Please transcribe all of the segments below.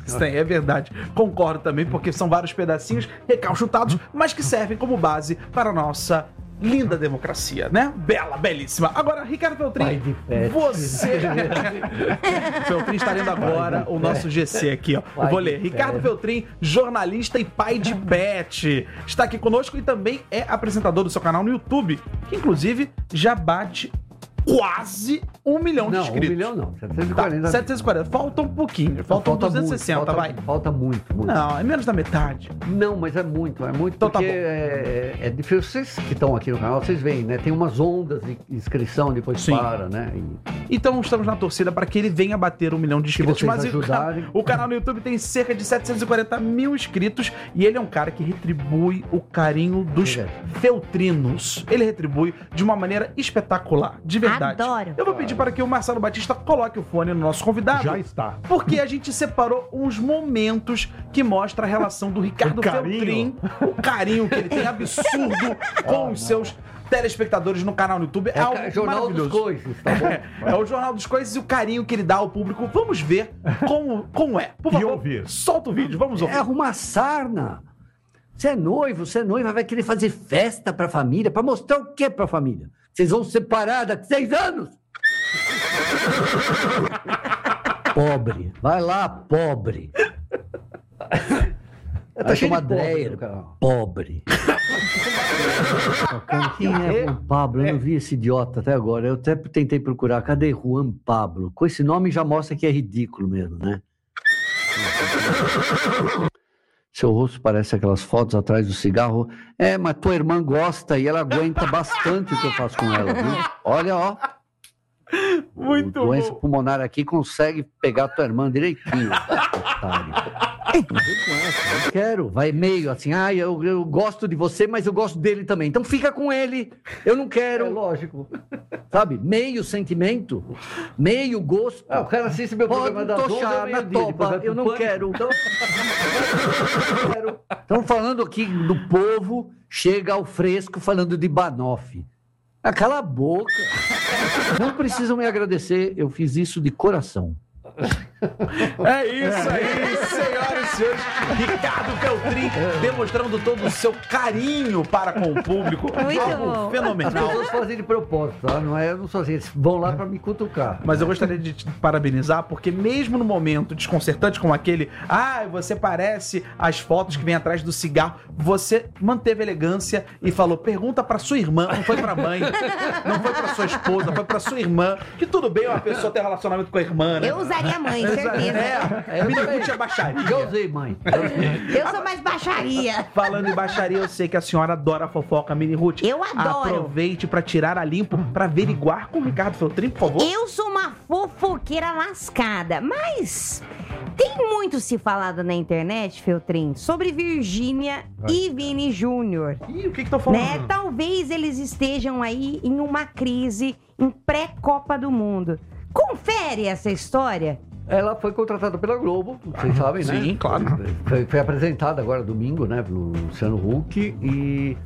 Sim, é verdade. Concordo também, porque são vários pedacinhos recalchutados, mas que servem como base para a nossa linda democracia, né? Bela, belíssima. Agora, Ricardo Feltrin, você... Feltrin está lendo agora o nosso GC aqui, ó. Eu vou ler. Ricardo Feltrin, jornalista e pai de pet, está aqui conosco e também é apresentador do seu canal no YouTube, que inclusive já bate quase 1 milhão de inscritos. 1 milhão não, 740. Tá, 740. Falta um pouquinho. Faltam 260, vai. Falta muito. Não, é menos da metade. Não, mas é muito Então porque tá bom. é difícil. Vocês que estão aqui no canal, vocês veem, né? Tem umas ondas de inscrição, depois Sim. para, né? Então estamos na torcida para que ele venha bater 1 milhão de inscritos. vocês Mas ajudarem. o canal no YouTube tem cerca de 740 mil inscritos e ele é um cara que retribui o carinho dos feltrinos. Ele retribui de uma maneira espetacular, de verdade. Adoro. Eu vou pedir para que o Marcelo Batista coloque o fone no nosso convidado. Já está. Porque a gente separou uns momentos que mostram a relação do Ricardo Feltrin, o carinho que ele tem absurdo com os seus telespectadores no canal no YouTube. É algo Jornal maravilhoso. dos Coices, tá bom? É o Jornal dos Coices e o carinho que ele dá ao público. Vamos ver como é. Por favor, ouvir. solta o vídeo, vamos ouvir. É arrumar sarna. Você é noiva, vai querer fazer festa pra família, pra mostrar o que pra família? Vocês vão se separar daqui 6 anos? Pobre. Vai lá, pobre. Tá cheio de Adréia, pobre. Quem é Juan Pablo? Eu não vi esse idiota até agora. Eu até tentei procurar. Cadê Juan Pablo? Com esse nome já mostra que é ridículo mesmo, né? Seu rosto parece aquelas fotos atrás do cigarro. É, mas tua irmã gosta e ela aguenta bastante o que eu faço com ela, viu? Olha, ó. Muito bom. Doença pulmonar aqui consegue pegar tua irmã direitinho. Otário. Não quero. Vai meio assim, eu gosto de você, mas eu gosto dele também. Então fica com ele. Eu não quero. É lógico. Sabe? Meio sentimento, meio gosto. O cara assiste meu programa da tochar na topa. Eu não quero. Estamos falando aqui do povo, chega ao fresco falando de Banoff. Cala a boca. Não precisam me agradecer, eu fiz isso de coração. É isso aí, senhoras e senhores. Ricardo Feltrin demonstrando todo o seu carinho para com o público. Muito Algo bom. As fenomenal. pessoas fazem de propósito, tá? Eu não sou assim, eles vão lá pra me cutucar. Mas eu gostaria de te parabenizar, porque mesmo no momento desconcertante como aquele, você parece as fotos que vem atrás do cigarro, você manteve elegância e falou, pergunta pra sua irmã, não foi pra mãe, não foi pra sua esposa, foi pra sua irmã, que tudo bem uma pessoa ter relacionamento com a irmã, né? Eu usaria mãe, certeza. Miniguti é baixaria. Já usei, mãe. Eu sou mais baixaria. Falando em baixaria, eu sei que a senhora adora a fofoca, Mini Ruth. Eu adoro. Aproveite pra tirar a limpo, pra averiguar com o Ricardo Feltrin, por favor. Eu sou uma fofoqueira lascada, mas tem muito se falado na internet, Feltrin, sobre Virgínia e Vini Júnior. Ih, o que estão falando? Né? Talvez eles estejam aí em uma crise em pré-Copa do Mundo. Confere essa história. Ela foi contratada pela Globo, vocês sabem, né? Sim, claro. Foi apresentada agora domingo, né? Pelo Luciano Huck e...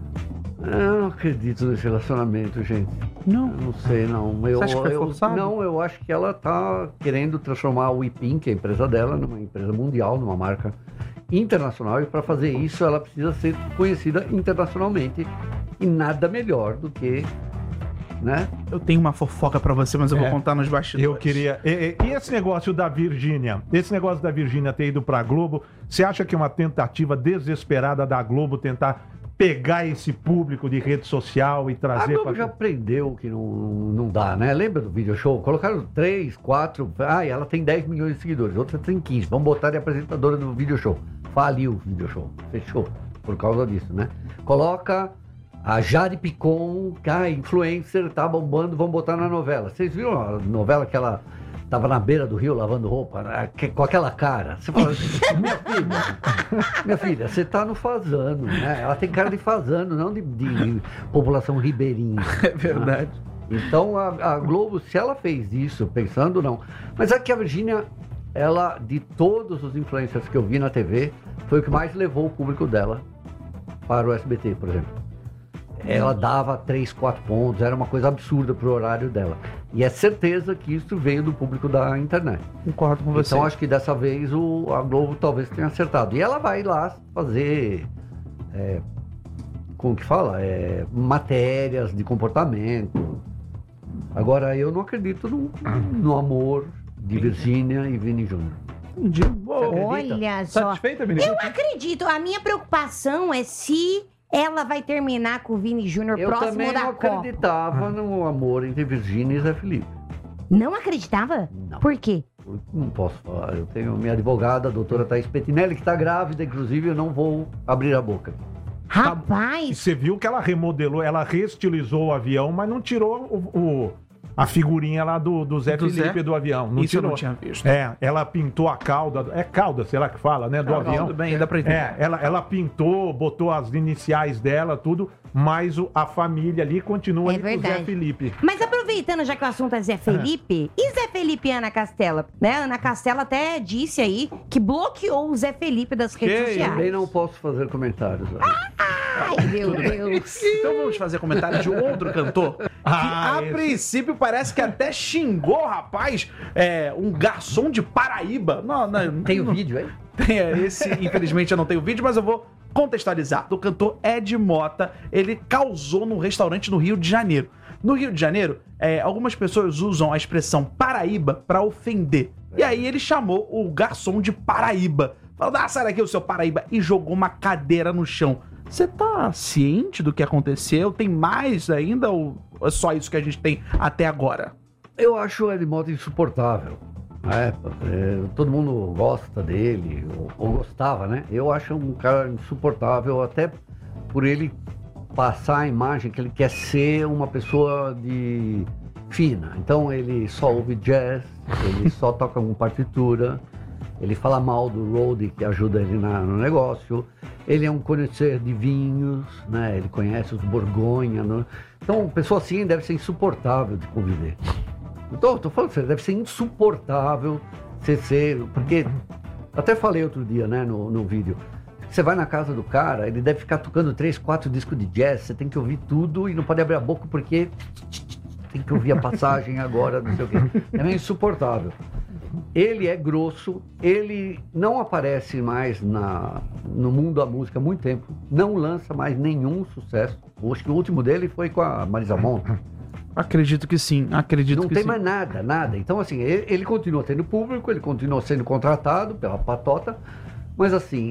Eu não acredito nesse relacionamento, gente. Não. Eu não sei, não. Você acha que foi forçado? Não, eu acho que ela tá querendo transformar a Weepin, que é a empresa dela, numa empresa mundial, numa marca internacional. E para fazer isso, ela precisa ser conhecida internacionalmente. E nada melhor do que... né? Eu tenho uma fofoca pra você, mas eu vou contar nos bastidores. Eu queria... E esse negócio da Virgínia? Esse negócio da Virgínia ter ido pra Globo, você acha que é uma tentativa desesperada da Globo tentar pegar esse público de rede social e trazer... A Globo já aprendeu que não dá, né? Lembra do video show? Colocaram 3, 4... ela tem 10 milhões de seguidores, outra tem 15. Vamos botar de apresentadora do video show. Faliu o video show. Fechou. Por causa disso, né? Coloca... A Jade Picon, influencer, tá bombando, vamos botar na novela. Vocês viram a novela que ela tava na beira do rio lavando roupa, com aquela cara? Você fala, minha filha, você tá no fazano, né? Ela tem cara de fazano, não de população ribeirinha. É verdade. Né? Então a Globo, se ela fez isso, pensando não. Mas aqui a Virgínia, ela, de todos os influencers que eu vi na TV, foi o que mais levou o público dela para o SBT, por exemplo. Ela dava 3, 4 pontos, era uma coisa absurda pro horário dela. E é certeza que isso veio do público da internet. Concordo com você. Então acho que dessa vez a Globo talvez tenha acertado. E ela vai lá fazer, como que fala? Matérias de comportamento. Agora, eu não acredito no amor de Virgínia e Vini Júnior. Entendi. Olha só. Satisfeita, Vini? Eu acredito. A minha preocupação é se ela vai terminar com o Vini Júnior Eu próximo também da não Copa. acreditava no amor entre Virgínia e Zé Felipe. Não acreditava? Não. Por quê? Eu não posso falar. Eu tenho minha advogada, a doutora Thaís Pettinelli, que está grávida, inclusive eu não vou abrir a boca. E Rapaz, você viu que ela remodelou, ela reestilizou o avião, mas não tirou a figurinha lá do Zé Do Felipe Zé? do avião. Não Isso eu tirou. não tinha visto. Ela pintou a cauda, cauda, sei lá que fala, né, do avião. Tudo bem, dá pra entender. Ela pintou, botou as iniciais dela, tudo, mas a família ali continua É ali com o Zé verdade. Felipe. mas aproveitando já que o assunto é Zé Felipe, e Zé Felipe e Ana Castela? Né? Ana Castela até disse aí que bloqueou o Zé Felipe das redes sociais. Também não posso fazer comentários. Ai, meu Deus. Então vamos fazer comentário de outro cantor que a esse. princípio parece que até xingou, rapaz, um garçom de Paraíba. Não, Tem o vídeo aí? Esse, infelizmente, eu não tenho vídeo, mas eu vou contextualizar. Do cantor Ed Mota, ele causou num restaurante no Rio de Janeiro. No Rio de Janeiro, algumas pessoas usam a expressão Paraíba pra ofender. E aí ele chamou o garçom de Paraíba. Falou, sai daqui o seu Paraíba. E jogou uma cadeira no chão. Você tá ciente do que aconteceu? Tem mais ainda ou é só isso que a gente tem até agora? Eu acho o Ed Mota insuportável. Todo mundo gosta dele, ou gostava, né? Eu acho um cara insuportável, até por ele passar a imagem que ele quer ser uma pessoa fina. Então ele só ouve jazz, ele só toca com partitura, ele fala mal do roadie que ajuda ele no negócio, ele é um conhecedor de vinhos, né? Ele conhece os Borgonha. Então, uma pessoa assim deve ser insuportável de conviver. Então, tô falando sério, deve ser insuportável ser, porque até falei outro dia, né, no vídeo. Você vai na casa do cara, ele deve ficar tocando 3, 4 discos de jazz, você tem que ouvir tudo e não pode abrir a boca porque tem que ouvir a passagem agora, não sei o quê. É meio insuportável. Ele é grosso, ele não aparece mais no mundo da música há muito tempo, não lança mais nenhum sucesso. Acho que o último dele foi com a Marisa Monte. Acredito que sim, acredito Não que tem sim. mais nada. Então, assim, ele continua tendo público, ele continua sendo contratado pela patota, mas, assim,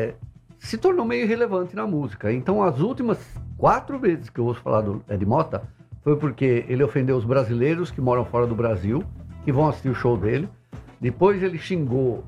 se tornou meio irrelevante na música. Então, as últimas 4 vezes que eu ouço falar do Ed Mota foi porque ele ofendeu os brasileiros que moram fora do Brasil, que vão assistir o show dele. Depois ele xingou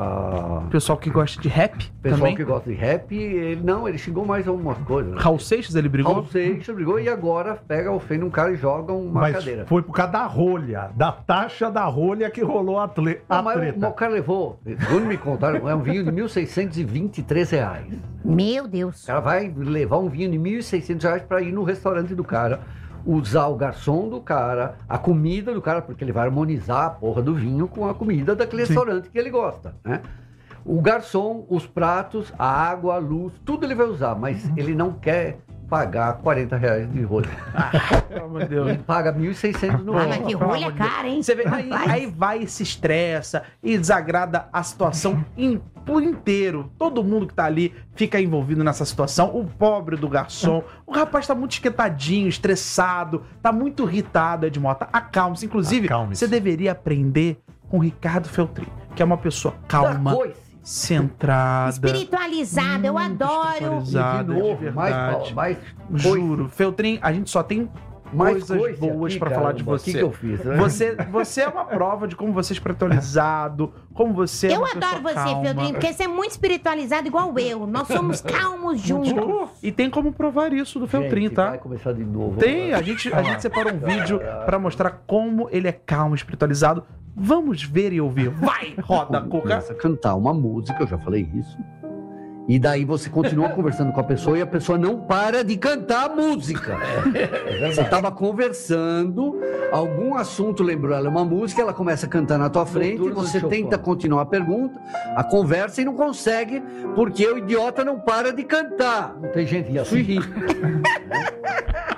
O pessoal que gosta de rap o pessoal também. que gosta de rap. Ele xingou mais algumas coisas. Né? Raul Seixas, ele brigou? Raul Seixas brigou e agora ofende um cara e joga uma Mas cadeira. foi por causa da rolha, da taxa da rolha que rolou a Mas treta. o cara levou, segundo me contaram, é um vinho de R$1.623. Meu Deus. O cara vai levar um vinho de R$1.600 para ir no restaurante do cara, usar o garçom do cara, a comida do cara, porque ele vai harmonizar a porra do vinho com a comida daquele restaurante que ele gosta, né? O garçom, os pratos, a água, a luz, tudo ele vai usar, mas ele não quer pagar R$40 de rolha. Pelo amor de Deus. Ele paga R$1.600 no Ah, rolho. mas que rolha cara, hein? Você vê, aí vai e se estressa e desagrada a situação por inteiro. Todo mundo que tá ali fica envolvido nessa situação. O pobre do garçom. O rapaz tá muito esquentadinho, estressado, tá muito irritado, Ed Mota. Acalme-se. Inclusive, Acalme-se. você deveria aprender com o Ricardo Feltrin, que é uma pessoa calma, Coice. centrada. Espiritualizada, eu muito adoro. espiritualizada, De novo, de verdade. mais Juro. Feltrin, a gente só tem coisas coice boas aqui, pra falar de caramba. você. O que eu fiz? né? Você é uma prova de como você é espiritualizado, como você é Eu uma adoro pessoa você, calma. Feltrinho, porque você é muito espiritualizado igual eu. Nós somos calmos juntos. E tem como provar isso do Feltrin, Gente, tá? vai começar de novo. Tem, a gente separou um vídeo pra mostrar como ele é calmo, espiritualizado. Vamos ver e ouvir. Vai, roda, Cuca. Começa a cantar uma música, eu já falei isso. E daí você continua conversando com a pessoa e a pessoa não para de cantar a música. Você estava conversando, algum assunto lembrou ela uma música, ela começa a cantar na tua frente, Doutor você Chopin. tenta continuar a pergunta, a conversa e não consegue, porque o idiota não para de cantar. Não tem gente assim.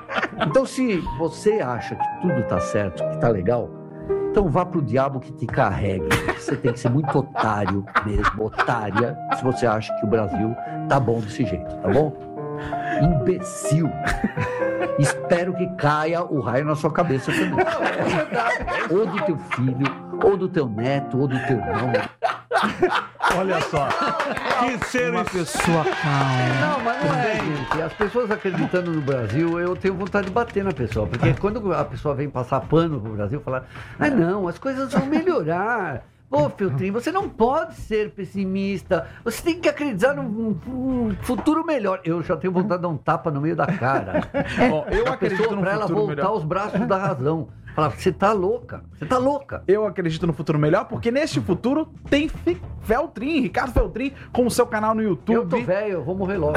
Então, se você acha que tudo tá certo, que tá legal, então vá pro diabo que te carregue. Você tem que ser muito otário mesmo, otária, se você acha que o Brasil tá bom desse jeito, tá bom? Imbecil. Espero que caia o raio na sua cabeça também. Ou do teu filho, ou do teu neto, ou do teu irmão. Olha só. Que ser Uma pessoa calma. Não, mas não é, gente. As pessoas acreditando no Brasil, eu tenho vontade de bater na pessoa. Porque quando a pessoa vem passar pano pro Brasil, falar, não, as coisas vão melhorar. Pô, Feltrinho, você não pode ser pessimista. Você tem que acreditar num futuro melhor. Eu já tenho vontade de dar um tapa no meio da cara. Bom, eu acredito no pra ela futuro voltar melhor. aos braços da razão. Falar, você tá louca, você tá louca. Eu acredito no futuro melhor, porque neste futuro tem Feltrin, Ricardo Feltrin, com o seu canal no YouTube. Eu tô velho, eu vou morrer logo.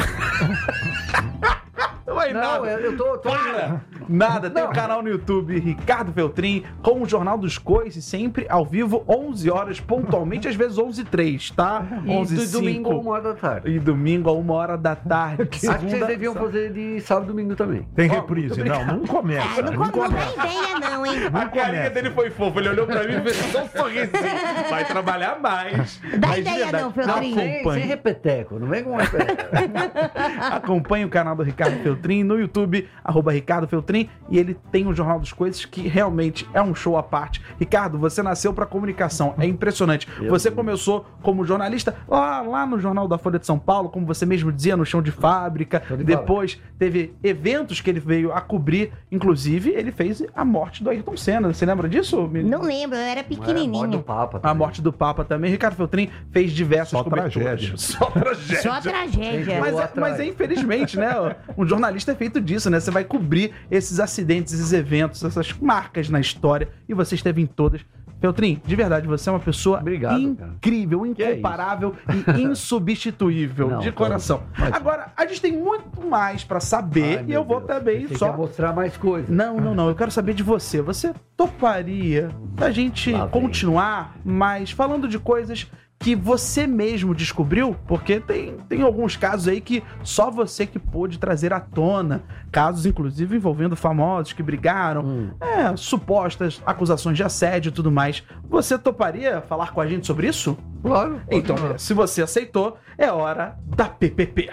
Não é Não, nada. eu tô... Para! Nada, tem o canal no YouTube, Ricardo Feltrin, com o Jornal dos Coices, sempre ao vivo, 11 horas, pontualmente, às vezes 11h03, tá? E 11h05. domingo, 1h da tarde. E domingo, a 1h da tarde. Acho que vocês deviam fazer de sábado e domingo também. Tem reprise. Não começa. Não Não dá começa. ideia, não, hein? A carinha dele foi fofa, ele olhou pra mim e fez só um sorrisinho. Vai trabalhar mais. Dá Mas de ideia verdade, não, Feltrin. Sem acompanhe. repeteco, não vem com repeteco. Acompanhe o canal do Ricardo Feltrin no YouTube, @Ricardo Feltrin, e ele tem o Jornal dos Coices, que realmente é um show à parte. Ricardo, você nasceu pra comunicação, é impressionante. Você começou como jornalista lá no Jornal da Folha de São Paulo, como você mesmo dizia, no chão de fábrica. Depois teve eventos que ele veio a cobrir, inclusive ele fez a morte do Ayrton Senna. Você lembra disso, menino? Não lembro, eu era A morte do pequenininho. Papa A também. morte do Papa também. Ricardo Feltrin fez diversas Só coberturas. tragédia. Só tragédia. Só tragédia. Mas infelizmente, né? Um jornalista é feito disso, né? Você vai cobrir esses acidentes, esses eventos, essas marcas na história, e você esteve em todas. Feltrin, de verdade, você é uma pessoa Obrigado, cara. incrível, Que é incomparável e insubstituível, Não, de tô- coração. mas- Agora, a gente tem muito mais pra saber, Ai, e meu eu vou Deus. também Você só... quer mostrar mais coisas. Não, eu quero saber de você. Você toparia da gente Lá vem. continuar, mas falando de coisas que você mesmo descobriu? Porque tem alguns casos aí que só você que pôde trazer à tona. Casos, inclusive, envolvendo famosos que brigaram. Supostas acusações de assédio e tudo mais. Você toparia falar com a gente sobre isso? Claro. Então, se você aceitou, é hora da PPP.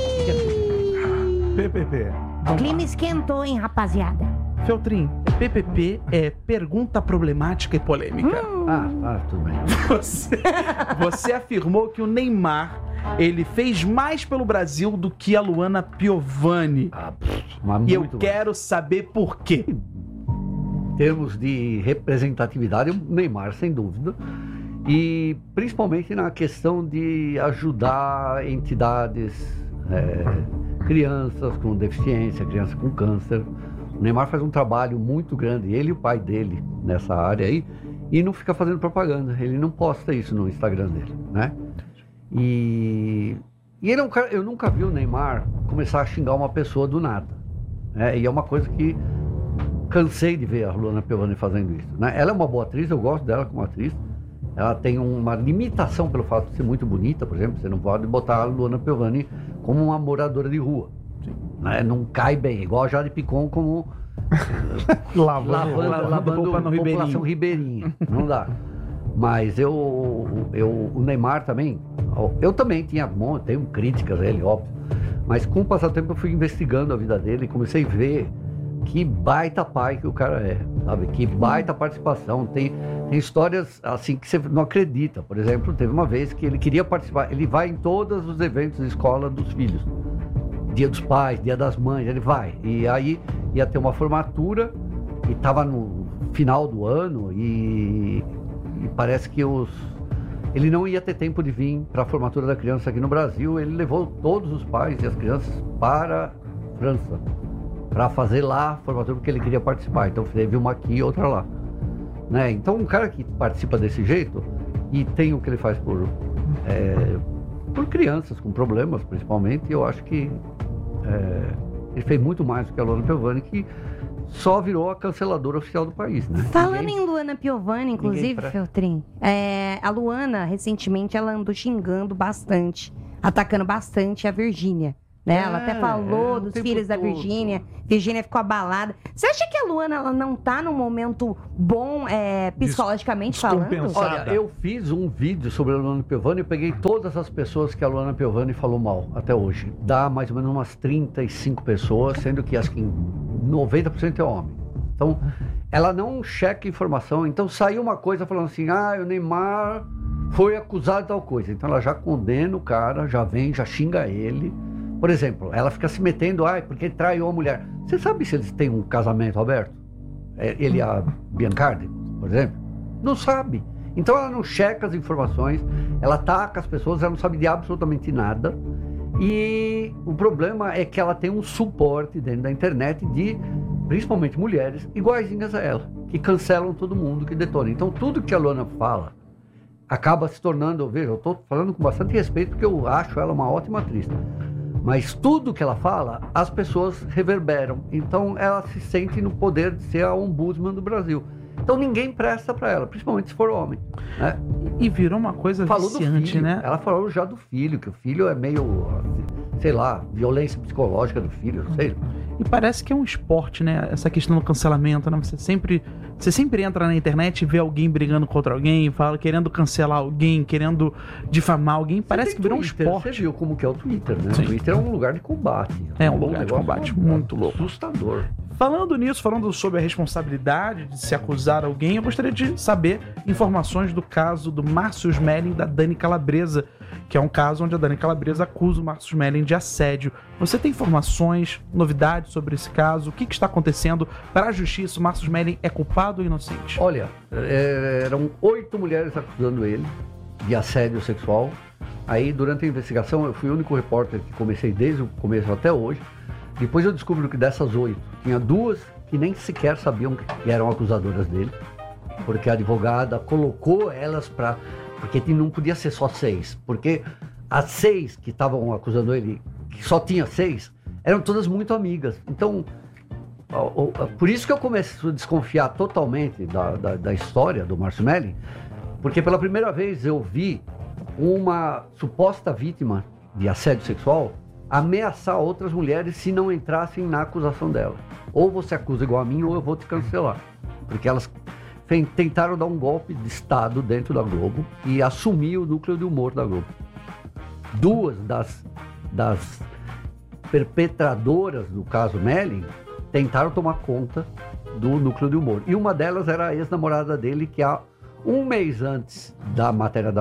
PPP. O clima esquentou, hein, rapaziada? Feltrin, PPP é pergunta problemática e polêmica. Tudo bem. Você afirmou que o Neymar, ele fez mais pelo Brasil do que a Luana Piovani. Mas E eu muito quero saber por quê. Em termos de representatividade, o Neymar, sem dúvida. E principalmente na questão de ajudar entidades, crianças com deficiência, crianças com câncer. O Neymar faz um trabalho muito grande, ele e o pai dele, nessa área aí, e não fica fazendo propaganda. Ele não posta isso no Instagram dele, né? E ele é um cara, eu nunca vi o Neymar começar a xingar uma pessoa do nada, né? E é uma coisa que cansei de ver a Luana Piovani fazendo isso, né? Ela é uma boa atriz, eu gosto dela como atriz. Ela tem uma limitação pelo fato de ser muito bonita, por exemplo. Você não pode botar a Luana Piovani como uma moradora de rua, né? Não cai bem, igual a Jade Picon como lavando roupa no população ribeirinha. Não dá. Mas o Neymar também, eu também tenho críticas a ele, óbvio. Mas com o passar do tempo eu fui investigando a vida dele e comecei a ver que baita pai que o cara é, sabe? Que baita participação. Tem histórias assim que você não acredita. Por exemplo, teve uma vez que ele queria participar, ele vai em todos os eventos de escola dos filhos. Dia dos pais, dia das mães, ele vai. E aí ia ter uma formatura e estava no final do ano e parece que ele não ia ter tempo de vir para a formatura da criança aqui no Brasil. Ele levou todos os pais e as crianças para a França para fazer lá a formatura porque ele queria participar. Então teve uma aqui e outra lá, né? Então um cara que participa desse jeito e tem o que ele faz por crianças com problemas, principalmente, eu acho que ele fez muito mais do que a Luana Piovani, que só virou a canceladora oficial do país, né? Falando em Luana Piovani, inclusive, presta. Feltrin, a Luana, recentemente, ela andou xingando bastante, atacando bastante a Virgínia, né? Ela até falou dos o tempo filhos da todo. Virgínia. Virgínia ficou abalada. Você acha que a Luana ela não tá num momento bom psicologicamente falando? descompensada. Olha, eu fiz um vídeo sobre a Luana Piovani, eu peguei todas as pessoas que a Luana Piovani falou mal até hoje. Dá mais ou menos umas 35 pessoas, sendo que acho que 90% é homem. Então, ela não checa informação. Então, saiu uma coisa falando assim, o Neymar foi acusado de tal coisa. Então, ela já condena o cara, já vem, já xinga ele. Por exemplo, ela fica se metendo, porque traiu a mulher. Você sabe se eles têm um casamento aberto? Ele e a Biancardi, por exemplo? Não sabe. Então ela não checa as informações, ela ataca as pessoas, ela não sabe de absolutamente nada. E o problema é que ela tem um suporte dentro da internet de, principalmente mulheres, iguaizinhas a ela, que cancelam todo mundo, que detonam. Então tudo que a Luana fala acaba se tornando, veja, eu estou falando com bastante respeito porque eu acho ela uma ótima atriz. Mas tudo que ela fala, as pessoas reverberam. Então ela se sente no poder de ser a ombudsman do Brasil. Então ninguém presta pra ela, principalmente se for homem, né? E virou uma coisa Falou do viciante, filho, né? Ela falou já do filho, que o filho é meio, sei lá, violência psicológica do filho, não sei. E parece que é um esporte, né? Essa questão do cancelamento, né? Você sempre entra na internet e vê alguém brigando contra alguém, querendo cancelar alguém, querendo difamar alguém. Parece que virou um Twitter, esporte. Você viu como que é o Twitter, né? Sim. O Twitter é um lugar de combate. É um lugar de negócio combate muito louco. Assustador. Falando nisso, falando sobre a responsabilidade de se acusar alguém, eu gostaria de saber informações do caso do Márcio Smelling e da Dani Calabresa, que é um caso onde a Dani Calabresa acusa o Márcio Smelling de assédio. Você tem informações, novidades sobre esse caso? O que está acontecendo para a justiça? O Márcio Smelling é culpado ou inocente? Olha, eram 8 mulheres acusando ele de assédio sexual. Aí, durante a investigação, eu fui o único repórter que comecei desde o começo até hoje. Depois eu descobri que dessas 8, tinha 2 que nem sequer sabiam que eram acusadoras dele, porque a advogada colocou elas para... Porque não podia ser só 6, porque as 6 que estavam acusando ele, que só tinha 6, eram todas muito amigas. Então, por isso que eu começo a desconfiar totalmente da história do Márcio Smelling, porque pela primeira vez eu vi uma suposta vítima de assédio sexual ameaçar outras mulheres se não entrassem na acusação dela. Ou você acusa igual a mim, ou eu vou te cancelar. Porque elas tentaram dar um golpe de Estado dentro da Globo e assumir o núcleo de humor da Globo. 2 das perpetradoras do caso Smelling tentaram tomar conta do núcleo de humor. E uma delas era a ex-namorada dele, que há um mês antes da matéria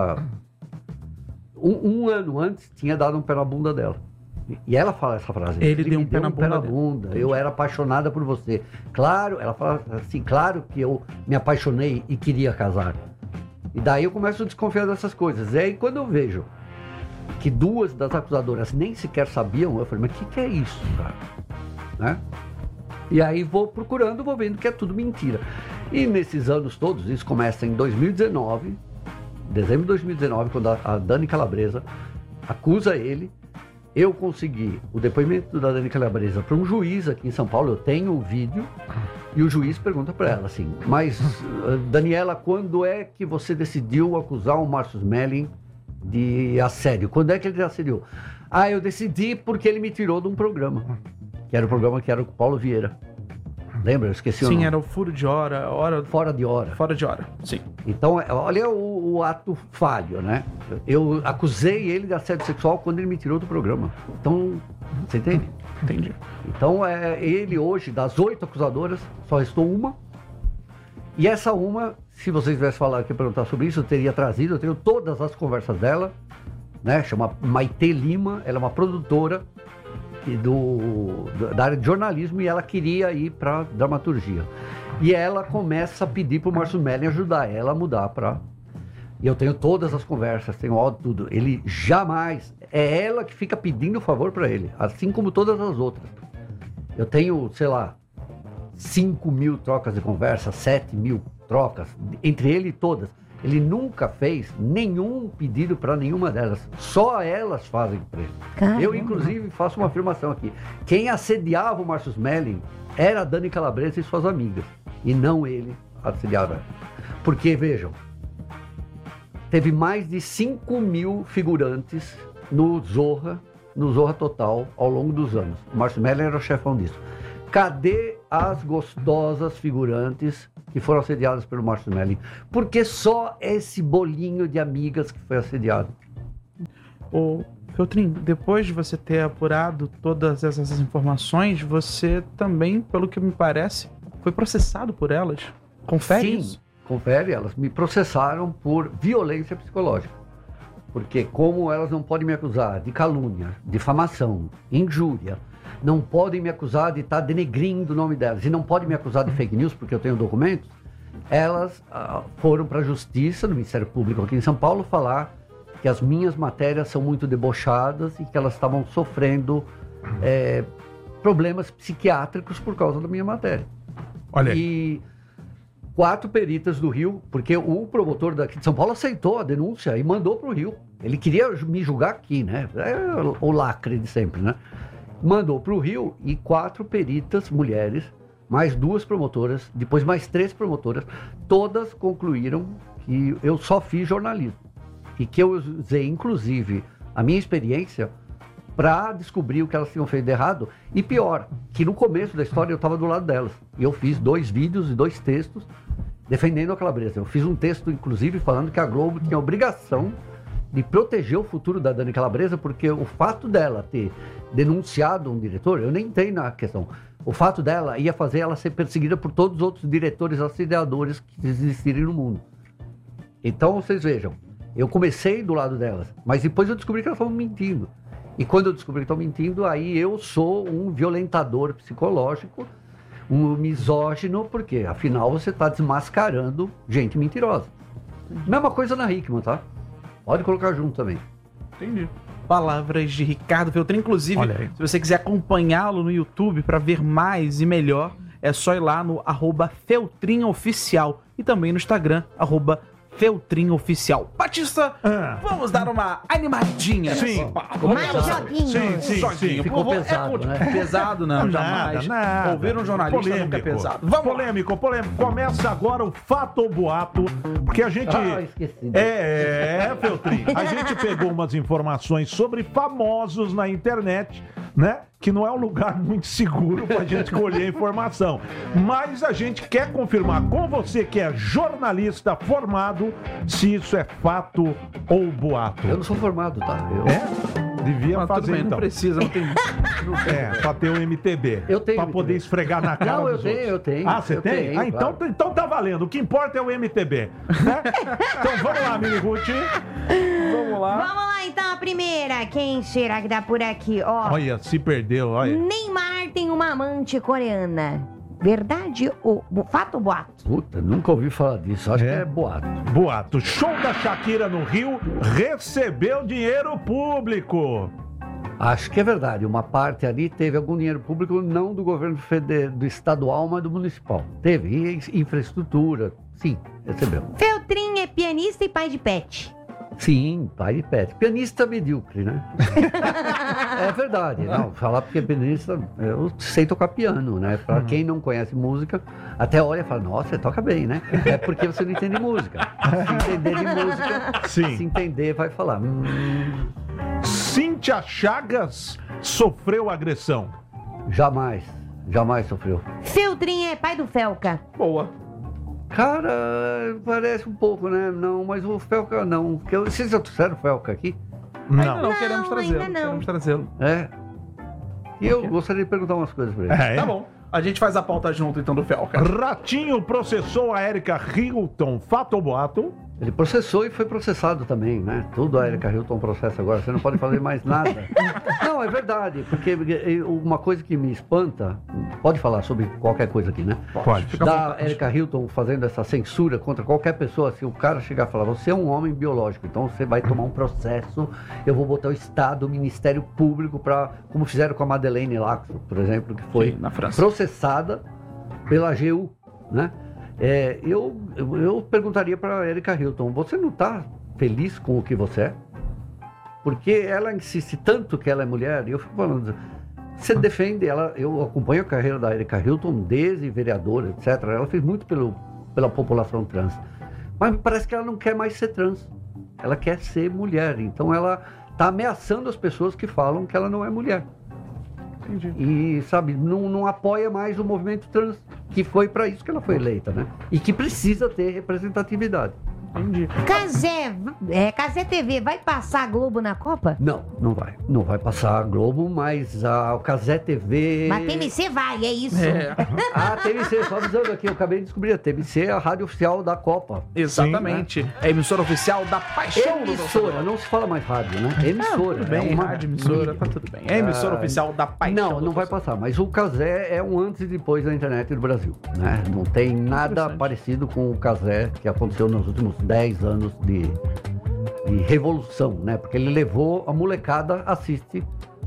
um ano antes, tinha dado um pé na bunda dela. E ela fala essa frase. Ele deu um me pé na bunda bunda. Eu era apaixonada por você. Claro, ela fala assim, claro que eu me apaixonei e queria casar. E daí eu começo a desconfiar dessas coisas. E aí quando eu vejo que 2 das acusadoras nem sequer sabiam, eu falei, mas o que é isso, cara? Né? E aí vou procurando, vou vendo que é tudo mentira. E nesses anos todos, isso começa em 2019, dezembro de 2019, quando a Dani Calabresa acusa ele. Eu consegui o depoimento da Dani Calabresa para um juiz aqui em São Paulo, eu tenho o vídeo, e o juiz pergunta para ela assim, mas Daniela, quando é que você decidiu acusar o Márcio Smelling de assédio? Quando é que ele assediou? Eu decidi porque ele me tirou de um programa, que era o programa que era com o Paulo Vieira. Lembra? Eu esqueci o nome. Sim, era o furo de hora, Fora de hora. Fora de hora, sim. Então, olha o ato falho, né? Eu acusei ele de assédio sexual quando ele me tirou do programa. Então, você entende? Entendi. Então, ele hoje, das 8 acusadoras, só restou uma. E essa uma, se vocês tivessem falado aqui, perguntar sobre isso, eu teria trazido, eu tenho todas as conversas dela, né? Chama Maite Lima, ela é uma produtora da área de jornalismo, e ela queria ir para dramaturgia. E ela começa a pedir para o Márcio Smelling ajudar ela a mudar para... E eu tenho todas as conversas, tenho áudio, tudo. Ele jamais... É ela que fica pedindo favor para ele, assim como todas as outras. Eu tenho, sei lá, 5.000 trocas de conversa, 7.000 trocas, entre ele e todas. Ele nunca fez nenhum pedido para nenhuma delas. Só elas fazem para ele. Caramba. Eu, inclusive, faço uma afirmação aqui. Quem assediava o Márcio Smelling era a Dani Calabresa e suas amigas. E não ele assediava ela. Porque, vejam, teve mais de 5.000 figurantes no Zorra, no Zorra Total ao longo dos anos. O Márcio Mellen era o chefão disso. Cadê as gostosas figurantes que foram assediadas pelo Márcio Mellen? Porque só esse bolinho de amigas que foi assediado. Ô, Feltrin, depois de você ter apurado todas essas informações, você também, pelo que me parece, foi processado por elas. Confere Sim, isso? confere. Elas me processaram por violência psicológica. Porque como elas não podem me acusar de calúnia, difamação, injúria, não podem me acusar de estar denegrindo o nome delas, e não podem me acusar de fake news, porque eu tenho documentos, elas foram para a Justiça, no Ministério Público aqui em São Paulo, falar que as minhas matérias são muito debochadas e que elas estavam sofrendo problemas psiquiátricos por causa da minha matéria. Olha aí. E 4 peritas do Rio, porque o promotor daqui de São Paulo aceitou a denúncia e mandou para o Rio. Ele queria me julgar aqui, né? É o lacre de sempre, né? Mandou para o Rio e 4 peritas, mulheres, mais 2 promotoras, depois mais 3 promotoras, todas concluíram que eu só fiz jornalismo. E que eu usei, inclusive, a minha experiência para descobrir o que elas tinham feito de errado. E pior, que no começo da história eu estava do lado delas. E eu fiz 2 vídeos e 2 textos defendendo a Calabresa. Eu fiz um texto, inclusive, falando que a Globo tinha a obrigação de proteger o futuro da Dani Calabresa, porque o fato dela ter denunciado um diretor, eu nem entrei na questão, o fato dela ia fazer ela ser perseguida por todos os outros diretores assediadores que existirem no mundo. Então, vocês vejam, eu comecei do lado delas, mas depois eu descobri que elas estavam mentindo. E quando eu descobri que estão mentindo, aí eu sou um violentador psicológico, um misógino, porque afinal você está desmascarando gente mentirosa. Mesma coisa na Hickman, tá? Pode colocar junto também. Entendi. Palavras de Ricardo Feltrin. Inclusive, Olha aí. se você quiser acompanhá-lo no YouTube para ver mais e melhor, é só ir lá no @FeltrinOficial e também no Instagram, @FeltrinOficial. Batista, vamos dar uma animadinha. Sim. nessa papo. Mais joguinhos. Sim, Joguinho. Ficou Por favor, pesado, né? Pesado não, jamais. Nada. Ouvir um jornalista nunca é pesado. Vamos lá. Polêmico. Começa agora o fato ou boato, porque a gente... Esqueci. Feltrin, a gente pegou umas informações sobre famosos na internet, né? Que não é um lugar muito seguro pra gente colher informação. Mas a gente quer confirmar com você que é jornalista formado se isso é fato ou boato. Eu não sou formado, tá? Devia Mas fazer tudo bem, então. não precisa, não tem. Pra ter o MTB. Eu tenho Pra MTB. poder esfregar na cara Não, eu dos tenho, outros. eu tenho. Ah, você Eu tem? tenho, Então tá valendo. O que importa é o MTB, né? Então vamos lá, Mini Ruth. Vamos lá. Vamos lá, então, a primeira. Quem será que dá por aqui? Ó, Olha, se perdeu, olha. Neymar tem uma amante coreana. Verdade ou fato ou boato? Puta, nunca ouvi falar disso. Acho É? que é boato. Boato. Show da Shakira no Rio recebeu dinheiro público. Acho que é verdade. Uma parte ali teve algum dinheiro público, não do governo do estadual, mas do municipal. Teve. E infraestrutura. Sim, recebeu. Feltrin é pianista e pai de pet. Sim, pai de pet. Pianista medíocre, né? É verdade. Não, falar porque pianista, eu sei tocar piano, né? Pra quem não conhece música, até olha e fala, nossa, você toca bem, né? É porque você não entende música. Se entender de música, Sim. se entender, vai falar. Cíntia Chagas sofreu agressão. Jamais sofreu. Feltrin é pai do Felca. Boa. Cara, parece um pouco, né? Não, mas o Felca não. Porque vocês já trouxeram o Felca aqui? Ainda Não. não, Não, queremos trazê-lo. ainda não. Queremos trazê-lo. É. E eu gostaria de perguntar umas coisas pra ele. É. Tá bom. A gente faz a pauta junto, então, do Felca. Ratinho processou a Erika Hilton. Fato ou boato? Ele processou e foi processado também, né? Tudo a Erika Hilton processa agora, você não pode fazer mais nada. Não, é verdade, porque uma coisa que me espanta, pode falar sobre qualquer coisa aqui, né? Pode. Fica à Da vontade. Erika Hilton fazendo essa censura contra qualquer pessoa, se o cara chegar e falar, você é um homem biológico, então você vai tomar um processo, eu vou botar o Estado, o Ministério Público, como fizeram com a Madeleine Laxo, por exemplo, que foi Sim, na França. processada pela AGU, né? Eu perguntaria para a Erika Hilton, você não está feliz com o que você é? Porque ela insiste tanto que ela é mulher, e eu fico falando, você defende ela, eu acompanho a carreira da Erika Hilton desde vereadora, etc. Ela fez muito pela população trans. Mas parece que ela não quer mais ser trans. Ela quer ser mulher. Então ela tá ameaçando as pessoas que falam que ela não é mulher. Entendi. E, sabe, não apoia mais o movimento trans, que foi para isso que ela foi eleita, né? E que precisa ter representatividade. Entendi. Cazé TV vai passar a Globo na Copa? Não vai. Não vai passar a Globo, mas o Cazé TV... Mas TMC vai, é isso. A TMC, só avisando aqui, eu acabei de descobrir, a TMC é a rádio oficial da Copa. Exatamente. Sim, né? É a emissora oficial da paixão do Emissora, não se fala mais rádio, né? É emissora. Tudo bem, é uma rádio, emissora, tá tudo bem. É a emissora oficial da paixão. Não vai passar, mas o Cazé é um antes e depois da internet do Brasil, né? Não tem nada parecido com o Cazé que aconteceu nos últimos 10 anos de revolução, né? Porque ele levou a molecada assiste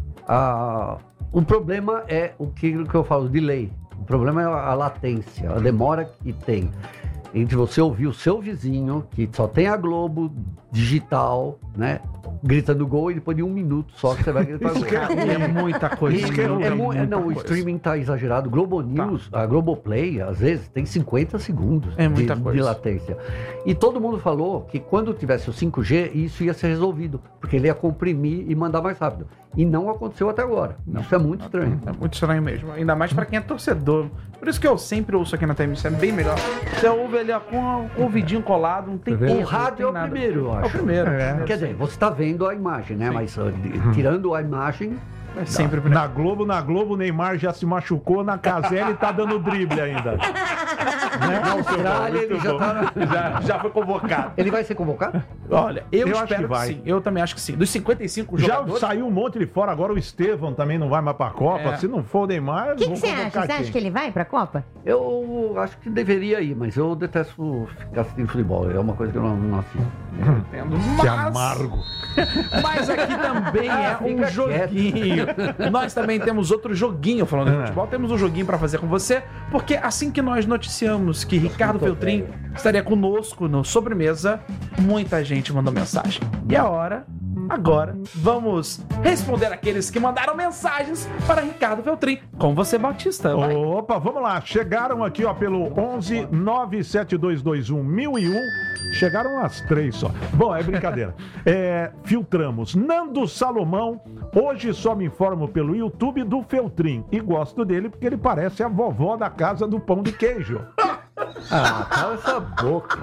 o problema é o que eu falo de lei. O problema é a latência, a demora que tem entre você ouvir o seu vizinho, que só tem a Globo digital, né? Gritando gol e depois de 1 minuto só que você vai gritar gol. É muita coisa. O streaming tá exagerado. Globo News, a Globoplay, às vezes, tem 50 segundos de latência. E todo mundo falou que quando tivesse o 5G, isso ia ser resolvido, porque ele ia comprimir e mandar mais rápido. E não aconteceu até agora. Isso é muito estranho. É muito estranho mesmo. Ainda mais pra quem é torcedor. Por isso que eu sempre ouço aqui na TMC, é bem melhor. Você ouve ali com o ouvidinho colado, não tem O rádio é o primeiro, eu acho. É o primeiro. Quer dizer, você tá vendo a imagem, né? Sim. Mas tirando a imagem... É sempre na Globo, o Neymar já se machucou, na Cazé ele tá dando drible ainda. Na Austrália ele já foi convocado. Ele vai ser convocado? Olha, eu espero que sim. Eu também acho que sim. Dos 55 jogadores... Já saiu um monte de fora, agora o Estevão também não vai mais pra Copa. Se não for o Neymar... O que você acha? Você acha que ele vai pra Copa? Eu acho que deveria ir, mas eu detesto ficar assistindo futebol. É uma coisa que eu não assisto. Que amargo. Mas aqui também é um joguinho. Nós também temos outro joguinho falando de futebol. Temos um joguinho pra fazer com você, porque assim que nós noticiamos que Ricardo Feltrin estaria conosco no Sobremesa, muita gente mandou mensagem. E a hora, agora, vamos responder aqueles que mandaram mensagens para Ricardo Feltrin. Com você, Bautista. Vai. Opa, vamos lá. Chegaram aqui, ó, pelo 11 97221 1001. Chegaram às 3 só. Bom, é brincadeira. Filtramos. Nando Salomão. Hoje só me informo pelo YouTube do Feltrin. E gosto dele porque ele parece a vovó da casa do pão de queijo. Cala essa boca.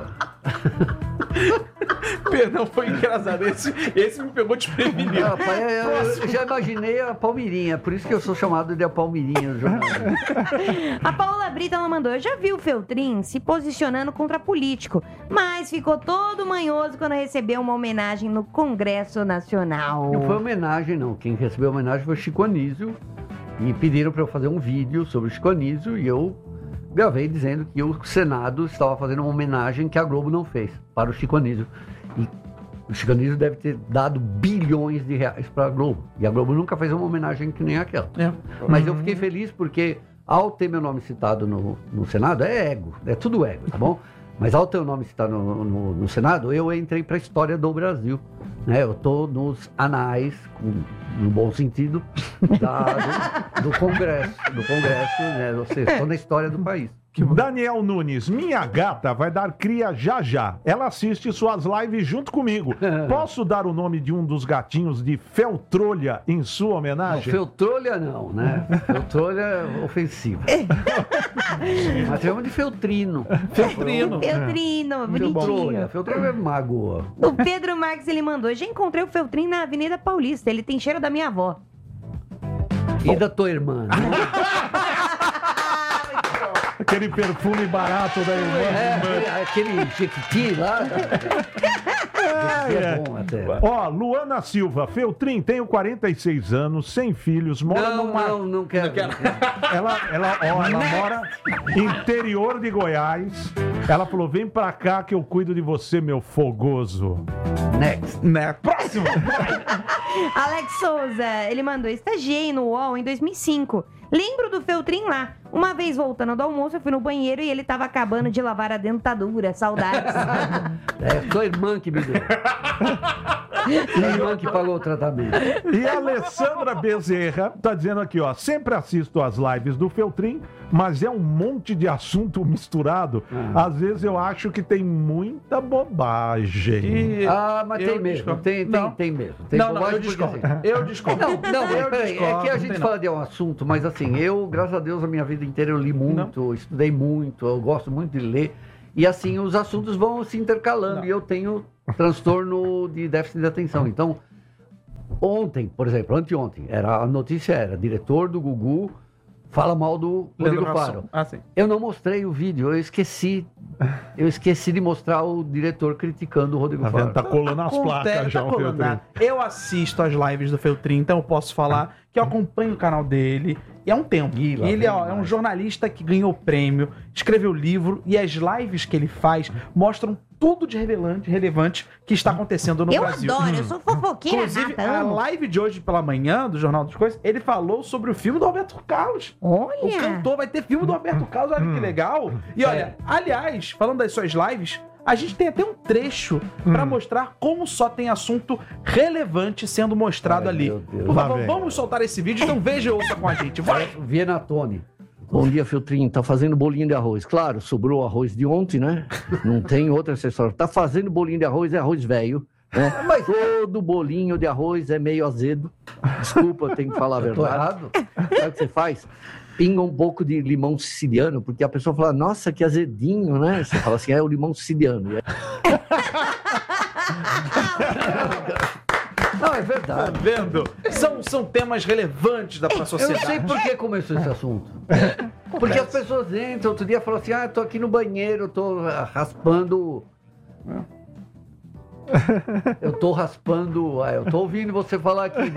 Perdão, foi engraçado. Esse me pegou desprevenido. Eu já imaginei a Palmirinha, por isso que eu sou chamado de a Palmirinha no jornal. A Paola Brita, ela mandou: eu já vi o Feltrin se posicionando contra político, mas ficou todo manhoso quando recebeu uma homenagem no Congresso Nacional. Não foi homenagem, não. Quem recebeu a homenagem foi o Chico Anísio. E pediram para eu fazer um vídeo sobre o Chico Anísio e eu gravei dizendo que o Senado estava fazendo uma homenagem que a Globo não fez para o Chico Anísio. E o Chico Anísio deve ter dado bilhões de reais para a Globo. E a Globo nunca fez uma homenagem que nem aquela. Mas eu fiquei feliz porque, ao ter meu nome citado no Senado, é ego, é tudo ego, tá bom? Mas ao ter o nome citado no Senado, eu entrei para a história do Brasil. Né? Eu estou nos anais, no bom sentido, do Congresso. Né? Ou seja, estou na história do país. Daniel Nunes, minha gata vai dar cria já. Ela assiste suas lives junto comigo. Posso dar o nome de um dos gatinhos de Feltrolha em sua homenagem? Não, Feltrolha não, né? Feltrolha é ofensivo. Mas chamamos de Feltrino. Feltrino, bonitinho. Feltrolha é magoa. O Pedro Marques, ele mandou: já encontrei o Feltrin na Avenida Paulista. Ele tem cheiro da minha avó. E da tua irmã? Aquele perfume barato da irmã. Aquele Jequiti lá. É bom até. Ó, Luana Silva, Feltrin, tenho 46 anos, sem filhos, mora não quero. Ela mora interior de Goiás. Ela falou: vem pra cá que eu cuido de você, meu fogoso. Next. Próximo. Alex Souza, ele mandou: estagiei no UOL em 2005. Lembro do Feltrin lá. Uma vez voltando do almoço, eu fui no banheiro e ele tava acabando de lavar a dentadura. Saudades. Sua irmã que me deu. Minha irmã que pagou o tratamento. E a Alessandra Bezerra tá dizendo aqui, ó: sempre assisto as lives do Feltrin, mas é um monte de assunto misturado. Às vezes eu acho que tem muita bobagem. Mas tem mesmo. Tem Não. Tem mesmo. Tem Não, bobagem eu porque, discordo. assim, Eu discordo. Não, mas Eu peraí, é discordo, que a não gente tem fala de um assunto, mas assim, eu, graças a Deus, a minha vida inteira eu li muito, estudei muito, eu gosto muito de ler, e assim, os assuntos vão se intercalando, e eu tenho transtorno de déficit de atenção. Então, ontem, por exemplo, anteontem, a notícia era, diretor do Gugu fala mal do Rodrigo Faro. Ah, sim. Eu não mostrei o vídeo, eu esqueci de mostrar o diretor criticando o Rodrigo Tá Faro. vendo? Tá colando as placas já, o colando. Feltrin. Eu assisto as lives do Feltrin, então eu posso falar que eu acompanho o canal dele e há um tempo. Ih, lá Ele vem é um mais. jornalista que ganhou prêmio, escreveu livro e as lives que ele faz mostram tudo de relevante que está acontecendo no Eu Brasil. adoro, eu sou fofoqueira, Inclusive, nata, a amo. live de hoje pela manhã, do Jornal das Coisas, ele falou sobre o filme do Roberto Carlos. O Olha, cantor vai ter filme do Roberto Carlos, olha que legal. E olha, aliás, falando das suas lives, a gente tem até um trecho pra mostrar como só tem assunto relevante sendo mostrado Ai, ali. meu Deus. Por Lá favor, vem. vamos soltar esse vídeo, então veja e ouça com a gente. Vai! Viena Tony. Bom dia, Feltrin. Tá fazendo bolinho de arroz. Claro, sobrou arroz de ontem, né? Não tem outra acessório. Tá fazendo bolinho de arroz, é arroz velho. Né? Mas- Todo bolinho de arroz é meio azedo. Desculpa, eu tenho que falar a Eu tô verdade. errado? Sabe o que você faz? Pinga um pouco de limão siciliano, porque a pessoa fala, nossa, que azedinho, né? Você fala assim, é o limão siciliano. E aí, Não, é Tá verdade. vendo? São temas relevantes pra Eu sociedade. sei por que começou esse assunto. Porque as pessoas entram, outro dia falam assim, eu tô aqui no banheiro, eu tô raspando... Eu tô raspando... eu tô ouvindo você falar aqui.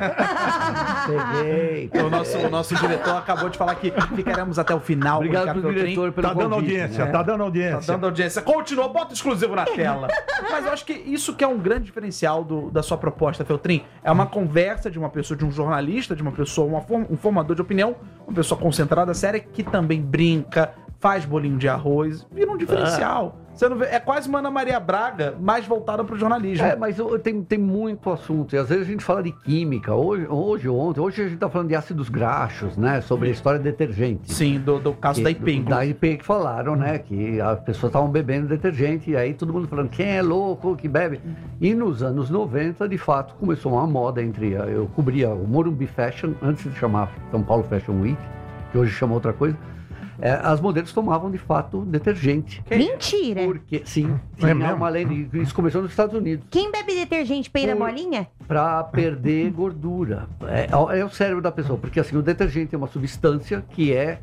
Peguei. O nosso diretor acabou de falar que ficaremos até o final. Obrigado Ricardo pro Feltrin. diretor pelo Tá dando convite, audiência, né? tá dando Tá audiência. dando audiência. Continua, bota o exclusivo na tela. Mas eu acho que isso que é um grande diferencial da sua proposta, Feltrin. É uma conversa de uma pessoa, de um jornalista, de uma pessoa, um formador de opinião, uma pessoa concentrada, séria, que também brinca, faz bolinho de arroz, vira um diferencial. Você não vê, é quase uma Ana Maria Braga, mais voltada pro jornalismo. Mas tem muito assunto. E às vezes a gente fala de química. Hoje a gente tá falando de ácidos graxos, né? Sobre a história de detergente. Sim, do caso da IP. Da IP que falaram, né? Que as pessoas estavam bebendo detergente. E aí todo mundo falando, quem é louco que bebe? E nos anos 90, de fato, começou uma moda entre... Eu cobria o Morumbi Fashion, antes de chamar São Paulo Fashion Week, que hoje chama outra coisa. As modelos tomavam, de fato, detergente. mentira. Porque, sim, É tinha mesmo? uma lei, isso começou nos Estados Unidos, Quem bebe detergente peida Por- bolinha? para perder gordura. É o cérebro da pessoa, porque assim, o detergente é uma substância que é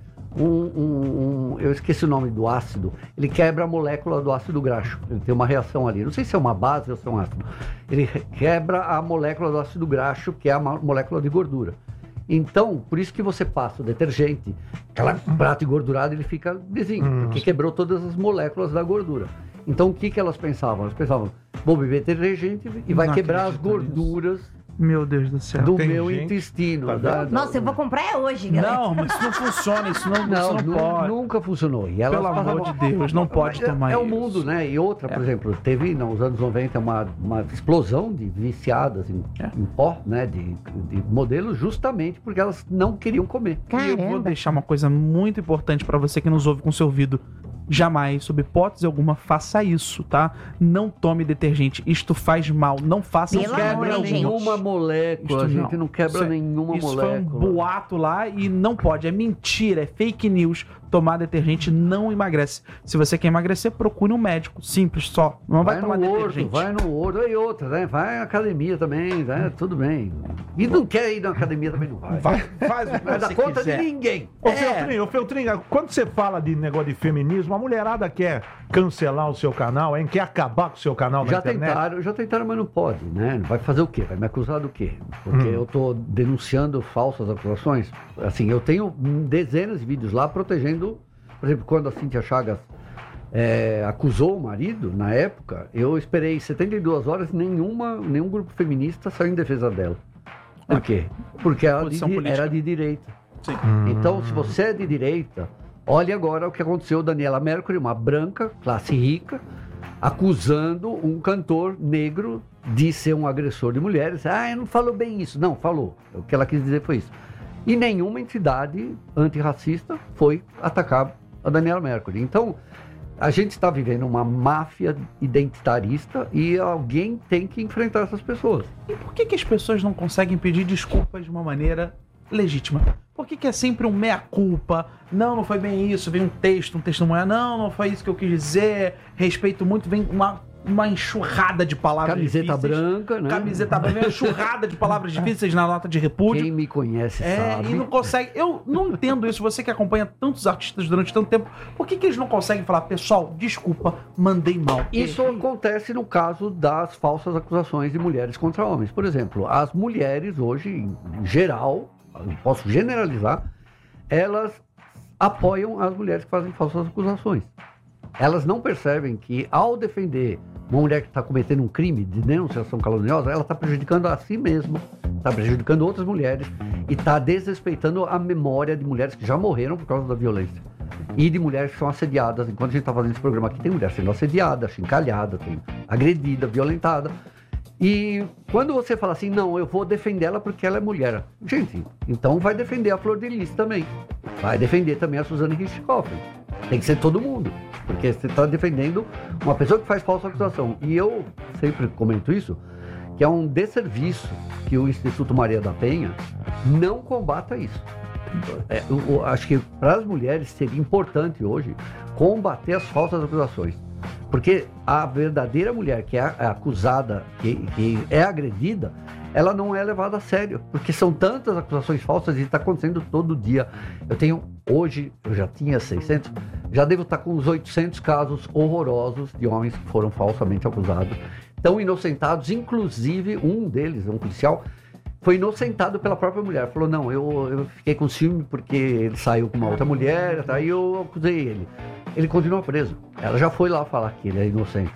eu esqueci o nome do ácido, ele quebra a molécula do ácido graxo, ele tem uma reação ali, não sei se é uma base ou se é um ácido, ele quebra a molécula do ácido graxo, que é a molécula de gordura. Então, por isso que você passa o detergente, aquela prato engordurado, ele fica lisinho, porque quebrou todas as moléculas da gordura. Então, o que elas pensavam? Elas pensavam, vou beber detergente e vai Não quebrar as acredito nisso. gorduras Meu Deus do céu. do Tem meu gente- intestino. Tá da- Nossa, eu vou comprar hoje, galera. Não, mas isso não funciona, isso não pode. Nunca funcionou. E elas Pelo amor passavam- de Deus, não pode Mas tomar É o isso. mundo, né? E outra, por exemplo, teve nos anos 90 uma explosão de viciadas em pó, né? De modelos, justamente porque elas não queriam comer. E eu vou Caramba. deixar uma coisa muito importante pra você que nos ouve com seu ouvido. Jamais, sob hipótese alguma, faça isso, tá? Não tome detergente. Isto faz mal. Não faça Pelo isso. amor, Quebra hein, gente? nenhuma molécula, a Isto gente não quebra Isso é- nenhuma isso molécula. foi um boato lá e não pode. É mentira, é fake news. Tomar detergente não emagrece. Se você quer emagrecer, procure um médico. Simples, só. Não vai, Vai tomar no horto, detergente. vai no horto. E outra, né? Vai na academia também, né? Tudo bem. E não quer ir na academia também, não vai. Faz o que Vai dar você conta quiser. de ninguém. Ô, Feltrin, quando você fala de negócio de feminismo, a mulherada quer cancelar o seu canal, hein? Quer acabar com o seu canal na Já internet? tentaram, mas não pode, né? Vai fazer o quê? Vai me acusar do quê? Porque eu tô denunciando falsas acusações. Assim, eu tenho dezenas de vídeos lá protegendo, por exemplo, quando a Cíntia Chagas acusou o marido, na época, eu esperei 72 horas e nenhum grupo feminista saiu em defesa dela. Por quê? Porque ela Posição política. era de direita. Sim. Então, se você é de direita, olhe agora o que aconteceu. Daniela Mercury, uma branca, classe rica, acusando um cantor negro de ser um agressor de mulheres. Não falou bem isso. Não, falou. O que ela quis dizer foi isso. E nenhuma entidade antirracista foi atacar a Daniela Mercury. Então, A gente está vivendo uma máfia identitarista e alguém tem que enfrentar essas pessoas. E por que as pessoas não conseguem pedir desculpas de uma maneira legítima? Por que é sempre um meia-culpa? Não foi bem isso, vem um testemunho, não foi isso que eu quis dizer, respeito muito, vem uma enxurrada de palavras Camiseta difíceis. branca, né? Camiseta branca, uma enxurrada de palavras difíceis na nota de repúdio. Quem me conhece sabe. E não consegue. Eu não entendo isso. Você que acompanha tantos artistas durante tanto tempo, por que eles não conseguem falar, pessoal, desculpa, mandei mal? Isso acontece no caso das falsas acusações de mulheres contra homens. Por exemplo, as mulheres hoje, em geral, posso generalizar, elas apoiam as mulheres que fazem falsas acusações. Elas não percebem que, ao defender uma mulher que está cometendo um crime de denunciação caluniosa, ela está prejudicando a si mesma, está prejudicando outras mulheres e está desrespeitando a memória de mulheres que já morreram por causa da violência. E de mulheres que são assediadas. Enquanto a gente está fazendo esse programa aqui, tem mulher sendo assediada, chincalhada, tem agredida, violentada. E quando você fala assim, não, eu vou defender ela porque ela é mulher. Gente, então vai defender a Flor de Lis também. Vai defender também a Suzane Richthofen. Tem que ser todo mundo. Porque você está defendendo uma pessoa que faz falsa acusação. E eu sempre comento isso, que é um desserviço que o Instituto Maria da Penha não combata isso. Eu acho que para as mulheres seria importante hoje combater as falsas acusações. Porque a verdadeira mulher que é acusada, que é agredida, ela não é levada a sério. Porque são tantas acusações falsas e está acontecendo todo dia. Hoje, eu já tinha 600, já devo estar com uns 800 casos horrorosos de homens que foram falsamente acusados. Tão inocentados, inclusive um deles, um policial, foi inocentado pela própria mulher. Falou, não, eu fiquei com ciúme porque ele saiu com uma outra mulher, aí eu acusei ele. Ele continua preso. Ela já foi lá falar que ele é inocente.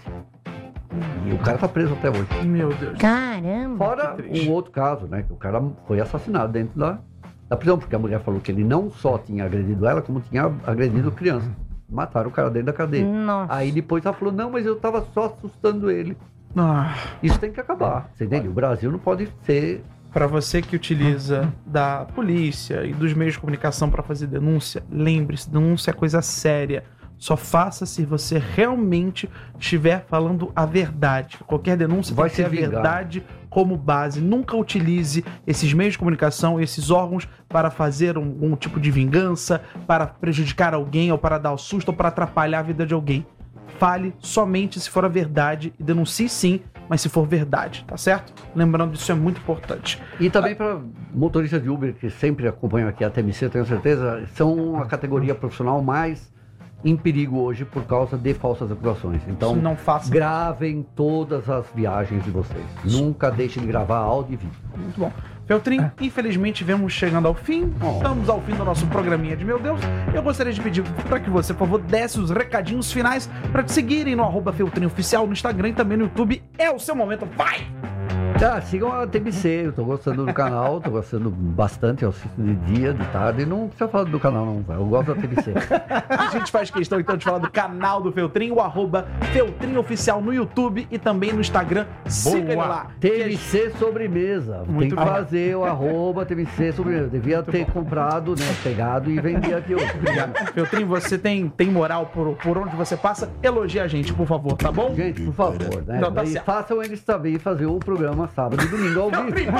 E o cara tá preso até hoje. Meu Deus. Caramba. Fora um outro caso, né? Que o cara foi assassinado dentro da prisão, porque a mulher falou que ele não só tinha agredido ela, como tinha agredido criança. Mataram o cara dentro da cadeia. Nossa. Aí depois ela falou, não, mas eu tava só assustando ele. Ah. Isso tem que acabar. Você entende? O Brasil não pode ser... Para você que utiliza da polícia e dos meios de comunicação para fazer denúncia, lembre-se, denúncia é coisa séria. Só faça se você realmente estiver falando a verdade. Qualquer denúncia vai ter a verdade como base. Nunca utilize esses meios de comunicação, esses órgãos para fazer um tipo de vingança, para prejudicar alguém, ou para dar o susto, ou para atrapalhar a vida de alguém. Fale somente se for a verdade e denuncie sim, mas se for verdade, tá certo? Lembrando, isso é muito importante. E também para motoristas de Uber, que sempre acompanham aqui a TMC, tenho certeza, são a categoria profissional mais em perigo hoje por causa de falsas acusações. Então, não faça. Gravem todas as viagens de vocês. Nunca deixem de gravar áudio e vídeo. Muito bom. Feltrin, infelizmente vemos chegando ao fim. Estamos ao fim do nosso programinha de Meu Deus. Eu gostaria de pedir para que você, por favor, desse os recadinhos finais para te seguirem no @FeltrinOficial no Instagram e também no YouTube. É o seu momento, vai! Sigam a TMC, eu tô gostando do canal, tô gostando bastante, eu assisto de dia, de tarde, não precisa falar do canal não, eu gosto da TMC. A gente faz questão então de falar do canal do Feltrin, o @FeltrinOficial no YouTube e também no Instagram. Siga ele lá. TMC Sobremesa, Muito tem que bom. fazer o @TMC Sobremesa, devia ter comprado, né, pegado e vendido aqui hoje. Obrigado. Feltrin, você tem moral por onde você passa, elogia a gente, por favor, tá bom? Gente, por favor, né, Não, tá e certo. façam eles também fazer o programa sábado e domingo ao vivo.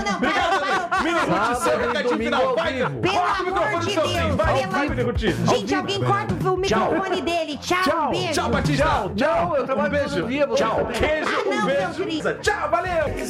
Minuto, seu recadinho final, vai! Pelo amor de Deus, gente, alguém corta o microfone dele. Tchau, um beijo. Tchau, Batista. Tchau, eu trabalho todo dia. Tchau, também. queijo, não, um meu beijo. querido. Tchau, valeu.